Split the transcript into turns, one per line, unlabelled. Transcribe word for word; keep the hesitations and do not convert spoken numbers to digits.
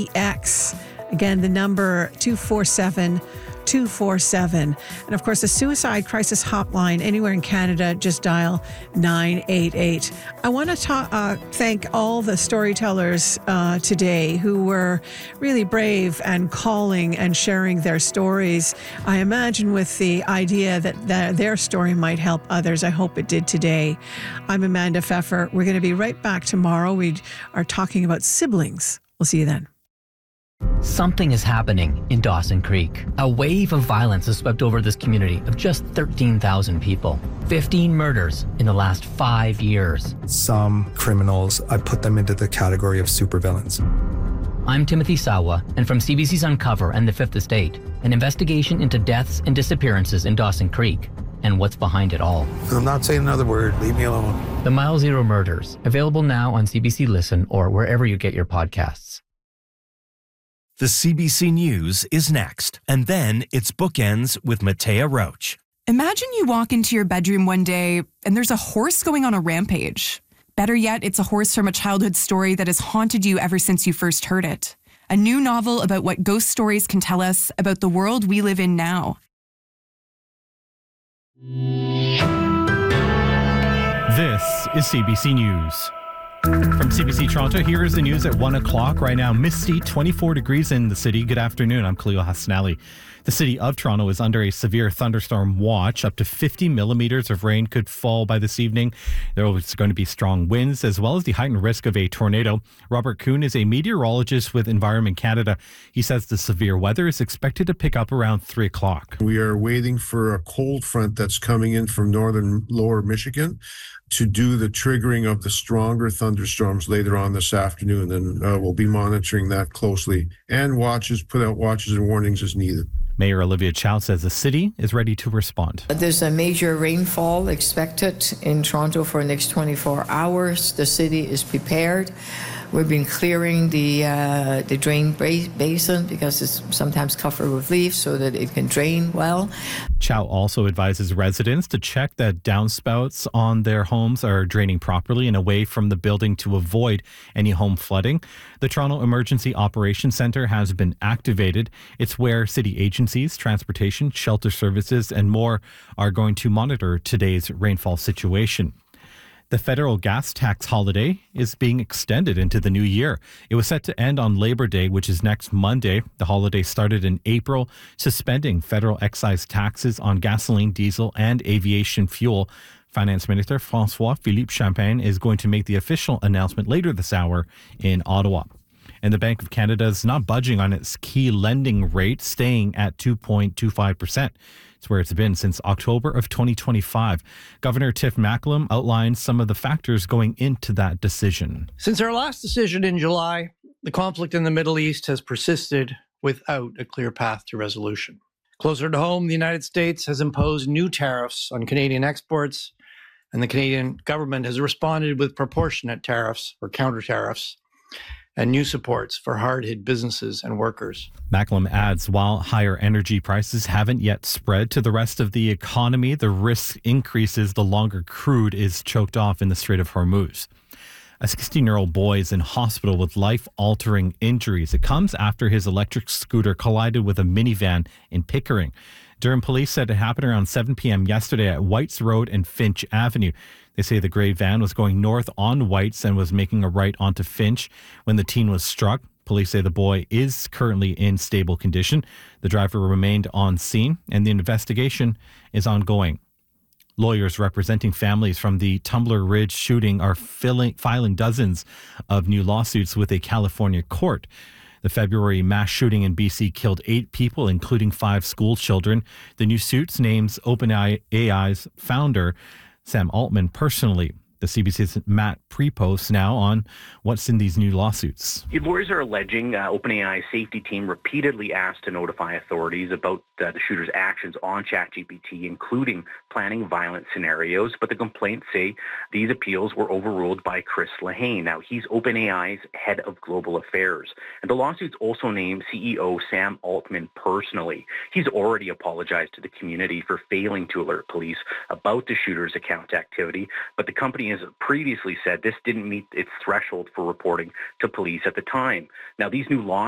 E X. Again, the number two four seven two four seven. And of course, the suicide crisis hotline anywhere in Canada, just dial nine eight eight. I want to ta- uh, thank all the storytellers uh, today who were really brave and calling and sharing their stories. I imagine with the idea that, that their story might help others. I hope it did today. I'm Amanda Pfeffer. We're going to be right back tomorrow. We are talking about siblings. We'll see you then.
Something is happening in Dawson Creek. A wave of violence has swept over this community of just thirteen thousand people. fifteen murders in the last five years.
Some criminals, I put them into the category of supervillains.
I'm Timothy Sawa, and from C B C's Uncover and The Fifth Estate, an investigation into deaths and disappearances in Dawson Creek and what's behind it all.
I'm not saying another word. Leave me alone.
The Mile Zero Murders, available now on C B C Listen or wherever you get your podcasts.
The C B C News is next, and then it's Bookends with Matea Roach.
Imagine you walk into your bedroom one day and there's a horse going on a rampage. Better yet, it's a horse from a childhood story that has haunted you ever since you first heard it. A new novel about what ghost stories can tell us about the world we live in now.
This is C B C News. From C B C Toronto, here is the news at one o'clock. Right now, misty, twenty-four degrees in the city. Good afternoon. I'm Khalil Hassanali. The city of Toronto is under a severe thunderstorm watch. Up to fifty millimeters of rain could fall by this evening. There is going to be strong winds as well as the heightened risk of a tornado. Robert Kuhn is a meteorologist with Environment Canada. He says the severe weather is expected to pick up around three o'clock.
We are waiting for a cold front that's coming in from northern lower Michigan to do the triggering of the stronger thunderstorms later on this afternoon. And uh, we'll be monitoring that closely and watches, put out watches and warnings as needed.
Mayor Olivia Chow says the city is ready to respond.
There's a major rainfall expected in Toronto for the next twenty-four hours. The city is prepared. We've been clearing the uh, the drain basin because it's sometimes covered with leaves so that it can drain well.
Chow also advises residents to check that downspouts on their homes are draining properly and away from the building to avoid any home flooding. The Toronto Emergency Operations Centre has been activated. It's where city agencies, transportation, shelter services, and more are going to monitor today's rainfall situation. The federal gas tax holiday is being extended into the new year. It was set to end on Labor Day, which is next Monday. The holiday started in April, suspending federal excise taxes on gasoline, diesel, and aviation fuel. Finance Minister François-Philippe Champagne is going to make the official announcement later this hour in Ottawa. And the Bank of Canada is not budging on its key lending rate, staying at two point two five percent. It's where it's been since October of twenty twenty-five. Governor Tiff Macklem outlined some of the factors going into that decision.
Since our last decision in July, the conflict in the Middle East has persisted without a clear path to resolution. Closer to home, the United States has imposed new tariffs on Canadian exports, and the Canadian government has responded with proportionate tariffs or counter tariffs and new supports for hard-hit businesses and workers.
Macklem adds, while higher energy prices haven't yet spread to the rest of the economy, the risk increases the longer crude is choked off in the Strait of Hormuz. A sixteen-year-old boy is in hospital with life-altering injuries. It comes after his electric scooter collided with a minivan in Pickering. Durham police said it happened around seven p.m. yesterday at Whites Road and Finch Avenue. They say the gray van was going north on Whites and was making a right onto Finch when the teen was struck. Police say the boy is currently in stable condition. The driver remained on scene, and the investigation is ongoing. Lawyers representing families from the Tumbler Ridge shooting are filling, filing dozens of new lawsuits with a California court. The February mass shooting in B C killed eight people, including five school children. The new suits names OpenAI's founder, Sam Altman, personally. The C B C's Matt Prepost now on what's in these new lawsuits.
Lawyers are alleging uh, OpenAI's safety team repeatedly asked to notify authorities about uh, the shooter's actions on ChatGPT, including planning violent scenarios. But the complaints say these appeals were overruled by Chris Lehane. Now, he's OpenAI's head of global affairs. And the lawsuits also name C E O Sam Altman personally. He's already apologized to the community for failing to alert police about the shooter's account activity. But the company has previously said this didn't meet its threshold for reporting to police at the time. Now, these new laws